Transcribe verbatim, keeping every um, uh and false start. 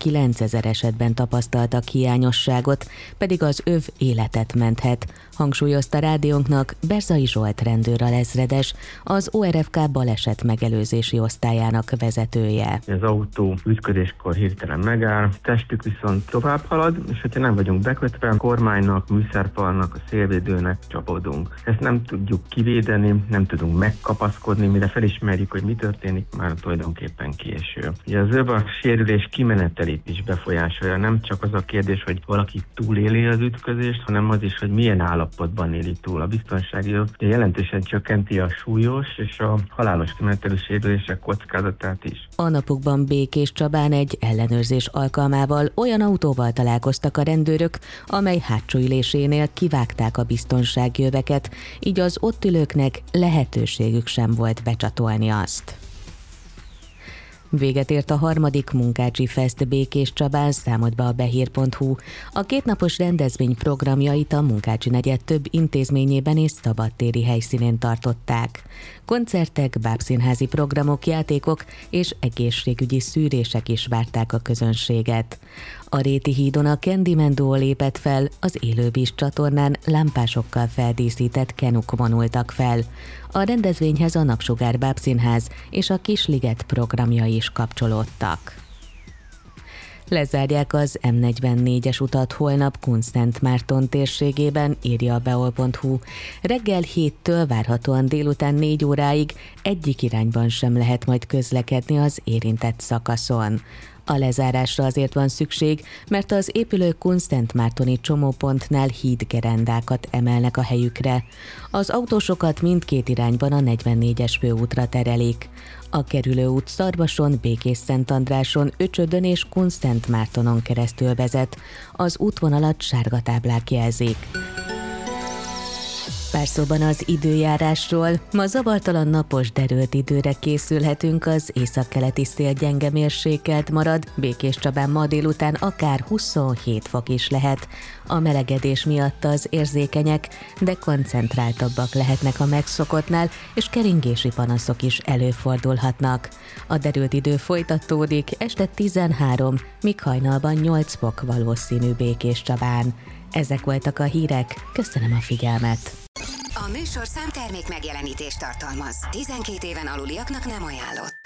kilencezer esetben tapasztaltak hiányosságot, pedig az öv életet menthet, hangsúlyozta rádiónknak Berzai Zsolt rendőralezredes, az o er ef ká baleset megelőzési osztályának vezetője. Az autó ütközéskor hirtelen megáll, testük viszont tovább halad, és hogyha nem vagyunk bekötve, a kormánynak, műszerfalnak, a szélvédőnek csapódunk. Ezt nem tudjuk kivédeni, nem tudunk megkapaszkodni, mire felismerjük, hogy mi történik, már tulajdonképpen késő. Ugye az öv a sérülés kimenetelét is befolyásolja, nem csak az a kérdés, hogy valaki túléli az ütközést, hanem az is, hogy milyen állapotban éli túl. A biztonsági öv jelentősen csökkenti a súlyos és a halálos kimenetelű sérülések kockázatát is. A napokban Békéscsabán egy ellenőrzés alkalmával olyan autóval találkoztak a rendőrök, amely hátsó ülésénél kivágták a biztonsági öveket, így az ott ülőknek lehetőségük sem volt becsatolni azt. Véget ért a harmadik Munkácsi Fest Békéscsabán, számolt be a behír pont hu. A kétnapos rendezvény programjait a Munkácsi negyed több intézményében és szabadtéri helyszínén tartották. Koncertek, bábszínházi programok, játékok és egészségügyi szűrések is várták a közönséget. A Réti hídon a Candyman Duo lépett fel, az Élővíz csatornán lámpásokkal feldíszített kenuk vonultak fel. A rendezvényhez a Napsugár Bábszínház és a Kisliget programjai is kapcsolódtak. Lezárják az em negyvennégyes utat holnap Kunszentmárton térségében, írja a beol pont hu. Reggel héttől várhatóan délután négy óráig egyik irányban sem lehet majd közlekedni az érintett szakaszon. A lezárásra azért van szükség, mert az épülő kunszentmártoni csomópontnál hídgerendákat emelnek a helyükre. Az autósokat mindkét irányban a negyvennégyes főútra terelik. A kerülőút Szarvason, Békés-Szentandráson, Öcsödön és Kunszentmártonon keresztül vezet. Az útvonalat sárga táblák jelzik. Pár szóban az időjárásról. Ma zavartalan napos, derült időre készülhetünk, az északkeleti szél gyenge mérsékelt marad, Békéscsabán ma délután akár huszonhét fok is lehet. A melegedés miatt az érzékenyek, de koncentráltabbak lehetnek a megszokottnál, és keringési panaszok is előfordulhatnak. A derült idő folytatódik, este tizenhárom, míg hajnalban nyolc fok valószínű Békéscsabán. Ezek voltak a hírek, köszönöm a figyelmet! A műsorszám termék megjelenítést tartalmaz. tizenkét éven aluliaknak nem ajánlott.